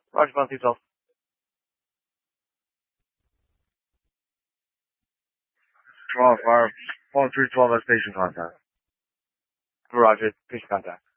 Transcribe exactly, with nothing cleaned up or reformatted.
Roger, one two twelve. twelve, our phone three twelve at station contact. Roger, station contact.